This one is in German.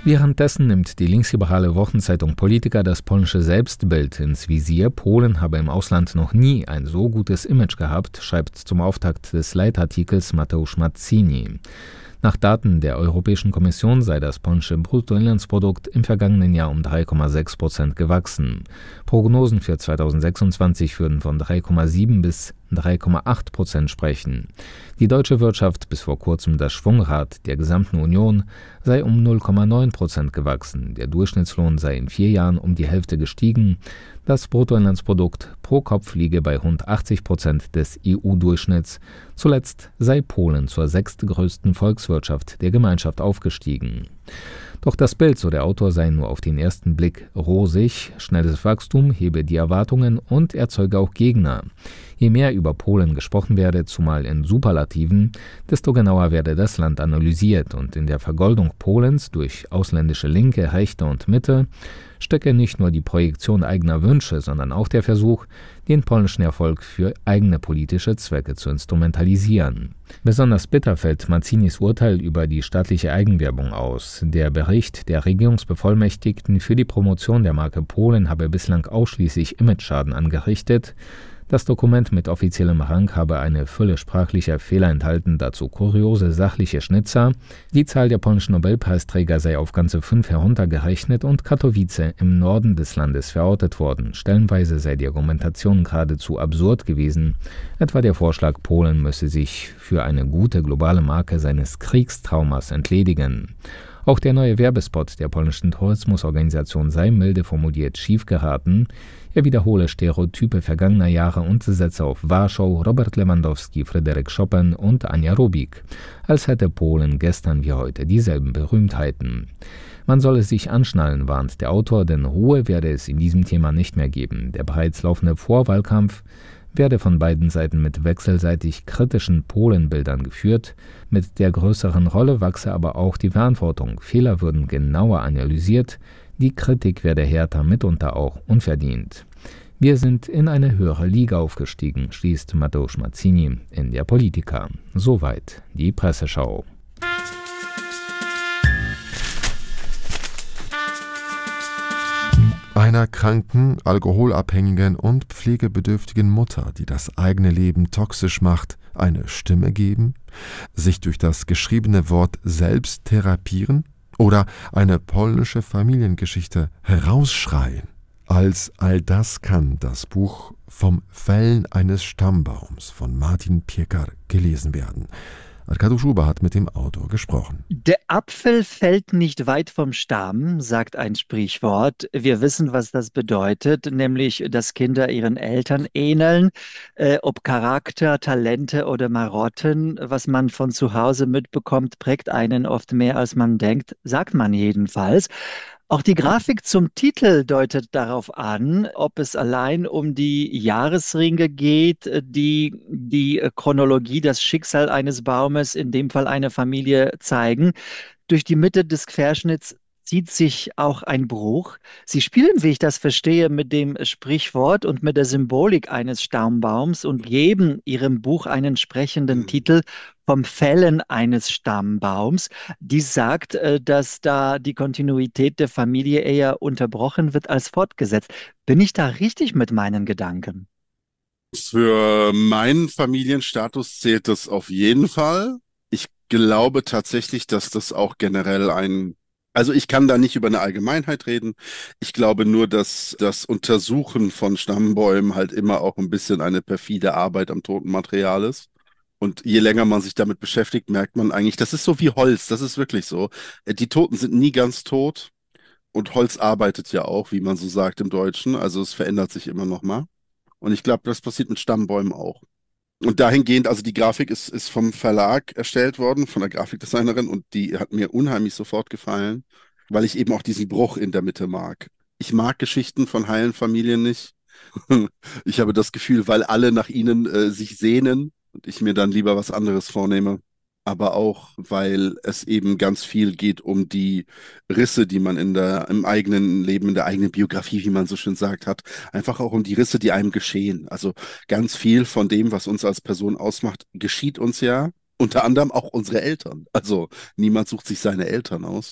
Währenddessen nimmt die linksliberale Wochenzeitung Polityka das polnische Selbstbild ins Visier. Polen habe im Ausland noch nie ein so gutes Image gehabt, schreibt zum Auftakt des Leitartikels Mateusz Mazzini. Nach Daten der Europäischen Kommission sei das polnische Bruttoinlandsprodukt im vergangenen Jahr um 3,6% gewachsen. Prognosen für 2026 würden von 3,7 bis 3,8% sprechen. Die deutsche Wirtschaft, bis vor kurzem das Schwungrad der gesamten Union, sei um 0,9% gewachsen. Der Durchschnittslohn sei in 4 Jahren um die Hälfte gestiegen. Das Bruttoinlandsprodukt pro Kopf liege bei rund 80% des EU-Durchschnitts. Zuletzt sei Polen zur 6. größten Volkswirtschaft der Gemeinschaft aufgestiegen. Doch das Bild, so der Autor, sei nur auf den ersten Blick rosig. Schnelles Wachstum hebe die Erwartungen und erzeuge auch Gegner. Je mehr über Polen gesprochen werde, zumal in Superlativen, desto genauer werde das Land analysiert. Und in der Vergoldung Polens durch ausländische Linke, Rechte und Mitte stecke nicht nur die Projektion eigener Wünsche, sondern auch der Versuch, den polnischen Erfolg für eigene politische Zwecke zu instrumentalisieren. Besonders bitter fällt Mazzinis Urteil über die staatliche Eigenwerbung aus. Der Bericht der Regierungsbevollmächtigten für die Promotion der Marke Polen habe bislang ausschließlich Imageschaden angerichtet. Das Dokument mit offiziellem Rang habe eine Fülle sprachlicher Fehler enthalten, dazu kuriose sachliche Schnitzer. Die Zahl der polnischen Nobelpreisträger sei auf ganze 5 heruntergerechnet und Katowice im Norden des Landes verortet worden. Stellenweise sei die Argumentation geradezu absurd gewesen, etwa der Vorschlag, Polen müsse sich für eine gute globale Marke seines Kriegstraumas entledigen. Auch der neue Werbespot der polnischen Tourismusorganisation sei milde formuliert schief geraten. Er wiederhole Stereotype vergangener Jahre und setze auf Warschau, Robert Lewandowski, Fryderyk Chopin und Anja Rubik, als hätte Polen gestern wie heute dieselben Berühmtheiten. Man solle sich anschnallen, warnt der Autor, denn Ruhe werde es in diesem Thema nicht mehr geben. Der bereits laufende Vorwahlkampf werde von beiden Seiten mit wechselseitig kritischen Polenbildern geführt. Mit der größeren Rolle wachse aber auch die Verantwortung. Fehler würden genauer analysiert, die Kritik werde härter, mitunter auch unverdient. Wir sind in eine höhere Liga aufgestiegen, schließt Mateusz Mazzini in der Polityka. Soweit die Presseschau. Einer kranken, alkoholabhängigen und pflegebedürftigen Mutter, die das eigene Leben toxisch macht, eine Stimme geben? Sich durch das geschriebene Wort selbst therapieren? Oder eine polnische Familiengeschichte herausschreien? Als all das kann das Buch Vom Fällen eines Stammbaums von Martin Piekar gelesen werden. Arkadiusz Schuber hat mit dem Autor gesprochen. Der Apfel fällt nicht weit vom Stamm, sagt ein Sprichwort. Wir wissen, was das bedeutet, nämlich, dass Kinder ihren Eltern ähneln, ob Charakter, Talente oder Marotten. Was man von zu Hause mitbekommt, prägt einen oft mehr, als man denkt, sagt man jedenfalls. Auch die Grafik zum Titel deutet darauf an, ob es allein um die Jahresringe geht, die Chronologie, das Schicksal eines Baumes, in dem Fall eine Familie, zeigen. Durch die Mitte des Querschnitts zieht sich auch ein Bruch. Sie spielen, wie ich das verstehe, mit dem Sprichwort und mit der Symbolik eines Stammbaums und geben Ihrem Buch einen sprechenden Titel Vom Fällen eines Stammbaums. Dies sagt, dass da die Kontinuität der Familie eher unterbrochen wird als fortgesetzt. Bin ich da richtig mit meinen Gedanken? Für meinen Familienstatus zählt das auf jeden Fall. Ich glaube tatsächlich, dass das auch generell also ich kann da nicht über eine Allgemeinheit reden. Ich glaube nur, dass das Untersuchen von Stammbäumen halt immer auch ein bisschen eine perfide Arbeit am toten Material ist. Und je länger man sich damit beschäftigt, merkt man eigentlich, das ist so wie Holz, das ist wirklich so. Die Toten sind nie ganz tot und Holz arbeitet ja auch, wie man so sagt im Deutschen. Also es verändert sich immer noch mal. Und ich glaube, das passiert mit Stammbäumen auch. Und dahingehend, also die Grafik ist vom Verlag erstellt worden, von der Grafikdesignerin, und die hat mir unheimlich sofort gefallen, weil ich eben auch diesen Bruch in der Mitte mag. Ich mag Geschichten von heilen Familien nicht. Ich habe das Gefühl, weil alle nach ihnen sich sehnen und ich mir dann lieber was anderes vornehme. Aber auch, weil es eben ganz viel geht um die Risse, die man im eigenen Leben, in der eigenen Biografie, wie man so schön sagt, hat. Einfach auch um die Risse, die einem geschehen. Also ganz viel von dem, was uns als Person ausmacht, geschieht uns ja. Unter anderem auch unsere Eltern. Also niemand sucht sich seine Eltern aus.